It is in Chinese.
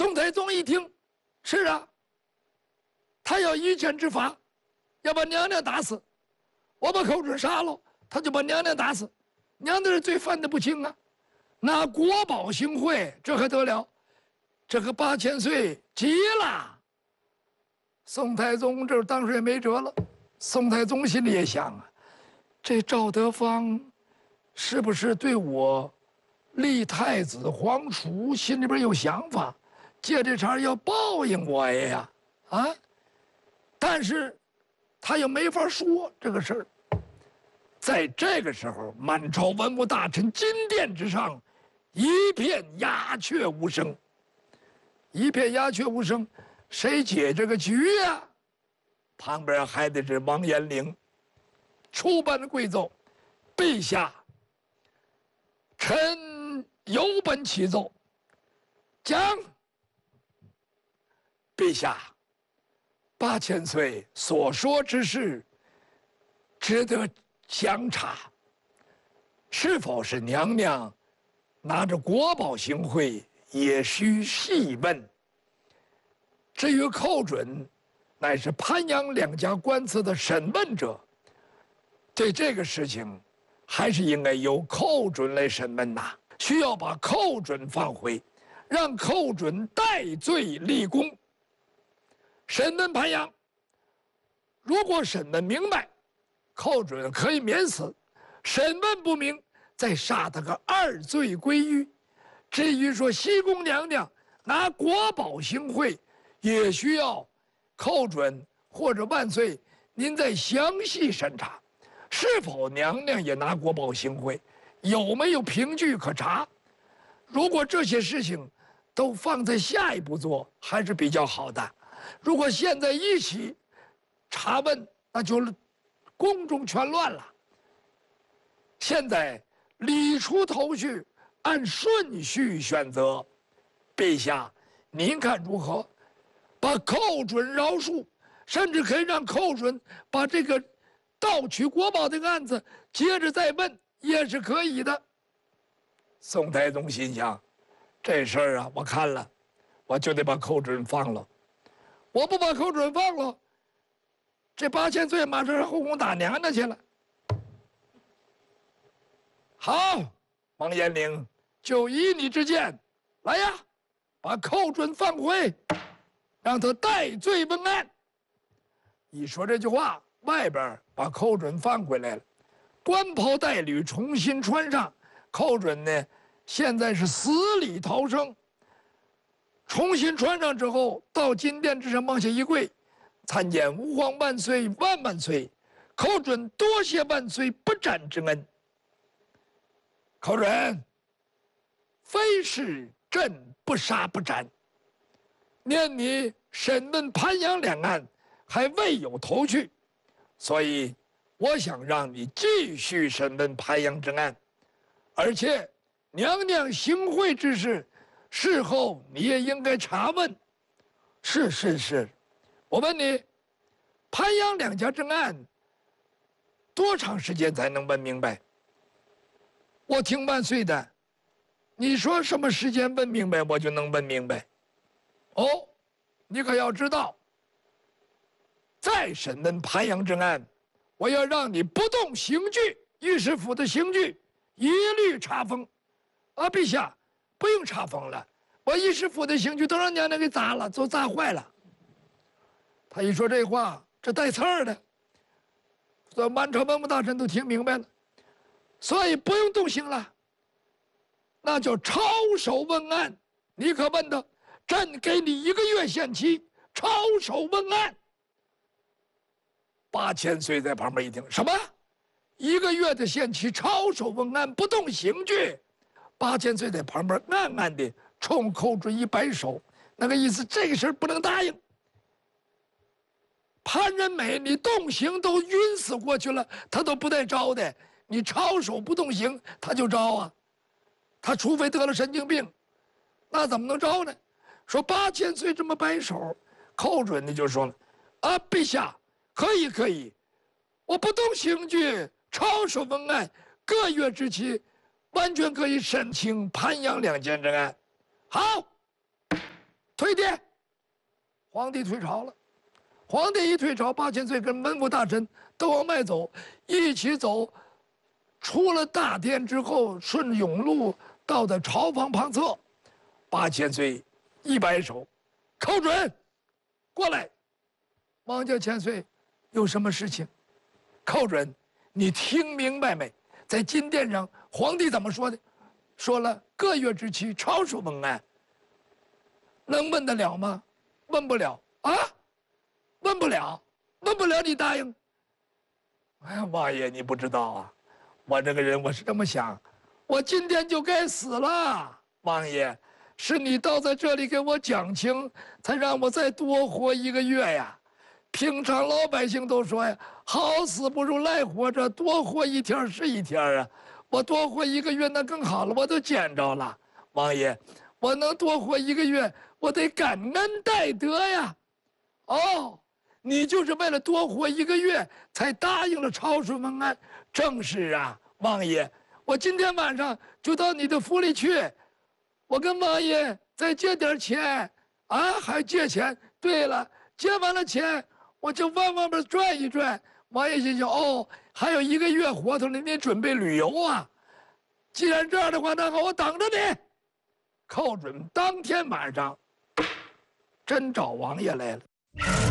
宋太宗一听，是啊，他要以权执法，要把娘娘打死。我把寇准杀了，他就把娘娘打死。娘娘的罪犯得不轻啊，拿国宝行贿，这还得了？这个8000岁急了。宋太宗这当时也没辙了。宋太宗心里也想啊，这赵德芳是不是对我立太子皇储心里边有想法，借这茬要报应我呀？啊！但是他又没法说这个事儿。在这个时候，满朝文武大臣金殿之上，一片鸦雀无声。一片鸦雀无声，谁解这个局呀？旁边还得是王延龄，出班跪奏：“陛下，臣有本启奏。讲。陛下，8000岁所说之事，值得详查。是否是娘娘拿着国宝行贿，也需细问。至于寇准，乃是潘阳两家官司的审问者，对这个事情，还是应该由寇准来审问呐。需要把寇准放回，让寇准戴罪立功。审问潘阳，如果审问明白，寇准可以免死；审问不明，再杀他个2罪归狱。至于说西宫娘娘拿国宝行贿，也需要寇准或者万岁您再详细审查，是否娘娘也拿国宝行贿，有没有凭据可查。如果这些事情都放在下一步做，还是比较好的。如果现在一起查问，那就宫中全乱了。现在理出头绪，按顺序选择。陛下，您看如何？把寇准饶恕，甚至可以让寇准把这个盗取国宝这个案子接着再问，也是可以的。宋太宗心想，这事儿啊，我看了，我就得把寇准放了。我不把寇准放了，这8000岁马上上后宫打娘娘去了。好，王延龄，就依你之见，来呀，把寇准放回，让他戴罪问案。一说这句话，外边把寇准放回来了，官袍带履重新穿上。寇准呢，现在是死里逃生。重新穿上之后，到金殿之上往下一跪，参见吾皇万岁万万岁。寇准多谢万岁不斩之恩。寇准，非是朕不杀不斩，念你审问潘阳两案还未有头绪，所以我想让你继续审问潘阳之案，而且娘娘行贿之事，事后你也应该查问。是，我问你，潘阳两家之案多长时间才能问明白？我听万岁的，你说什么时间问明白，我就能问明白。哦，你可要知道，再审问潘阳之案，我要让你不动刑具，御史府的刑具一律查封。啊，陛下，不用查封了，我御史府的刑具都让娘娘给砸了，都砸坏了。他一说这话，这带刺儿的，所以满朝文武大臣都听明白了，所以不用动刑了，那叫抄手问案。你可问他，朕给你1个月限期，抄手问案。8000岁在旁边一听，什么1个月的限期，抄手问案，不动刑具？8000岁在旁边暗暗地冲寇准一摆手，那个意思，这个事儿不能答应。潘仁美，你动刑都晕死过去了，他都不带招的。你抄手不动刑，他就招啊。他除非得了神经病，那怎么能招呢？说8000岁这么摆手，寇准呢就说了：“啊，陛下，可以，我不动刑具，抄手问案，个月之期，完全可以审清潘阳两件之案。”好， 退殿。皇帝退朝了。皇帝一退朝，8000岁跟文武大臣都往外走，一起走。出了大殿之后，顺甬路到的朝房旁侧，8000岁一摆手，寇准，过来。王家千岁，有什么事情？寇准，你听明白没？在金殿上，皇帝怎么说的？说了个月之期，朝属问安。能问得了吗？问不了啊，问不了，问不了，你答应？哎呀，王爷，你不知道啊，我这个人我是这么想，我今天就该死了。王爷，是你倒在这里给我讲情，才让我再多活1个月呀。平常老百姓都说呀，好死不如赖活着，多活1天是1天啊。我多活1个月那更好了，我都捡着了。王爷，我能多活1个月，我得感恩戴德呀。哦，你就是为了多活1个月才答应了朝属问安。正是啊，王爷，我今天晚上就到你的府里去，我跟王爷再借点钱啊，还借钱。对了，借完了钱，我就往外边转一转。王爷心想，哦，还有1个月活头呢，你准备旅游啊？既然这样的话，那好，我等着你。寇准当天晚上真找王爷来了。